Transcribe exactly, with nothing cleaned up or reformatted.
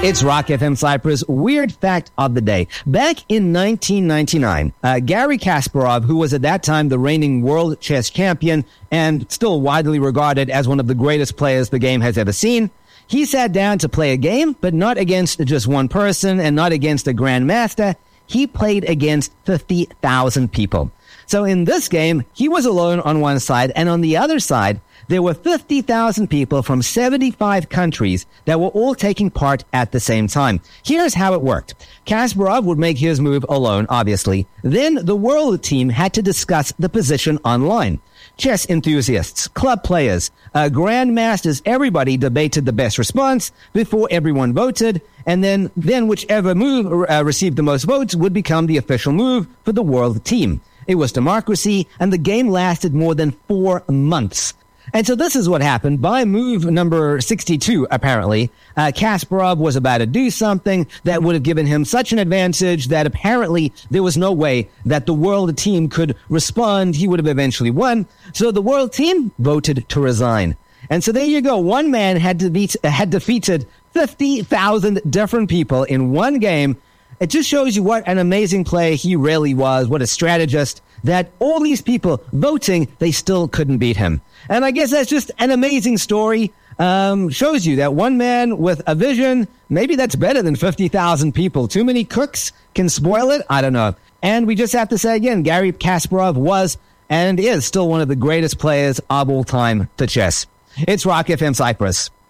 It's Rock F M Cyprus Weird Fact of the Day. Back in nineteen ninety-nine, uh, Garry Kasparov, who was at that time the reigning world chess champion and still widely regarded as one of the greatest players the game has ever seen, he sat down to play a game, but not against just one person and not against a grandmaster. He played against fifty thousand people. So in this game, he was alone on one side, and on the other side, there were fifty thousand people from seventy-five countries that were all taking part at the same time. Here's how it worked. Kasparov would make his move alone, obviously. Then the world team had to discuss the position online. Chess enthusiasts, club players, uh, grandmasters, everybody debated the best response before everyone voted, and then, then whichever move uh, received the most votes would become the official move for the world team. It was democracy, and the game lasted more than four months. And so this is what happened. By move number sixty-two, apparently, uh, Kasparov was about to do something that would have given him such an advantage that apparently there was no way that the world team could respond. He would have eventually won. So the world team voted to resign. And so there you go. One man had, defeat, had defeated fifty thousand different people in one game. It just shows you what an amazing player he really was, what a strategist, that all these people voting, they still couldn't beat him. And I guess that's just an amazing story. Um, shows you that one man with a vision, maybe that's better than fifty thousand people. Too many cooks can spoil it? I don't know. And we just have to say again, Garry Kasparov was and is still one of the greatest players of all time to chess. It's Rock F M Cyprus.